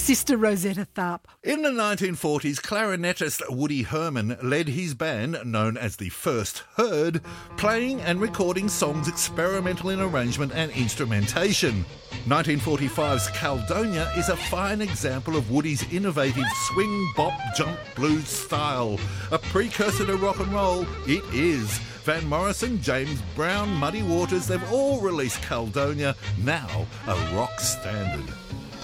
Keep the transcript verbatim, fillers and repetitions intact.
Sister Rosetta Tharpe. In the nineteen forties, clarinetist Woody Herman led his band, known as the First Heard, playing and recording songs experimental in arrangement and instrumentation. nineteen forty-five's Caledonia is a fine example of Woody's innovative swing, bop, jump blues style. A precursor to rock and roll, it is. Van Morrison, James Brown, Muddy Waters, they've all released Caledonia, now a rock standard.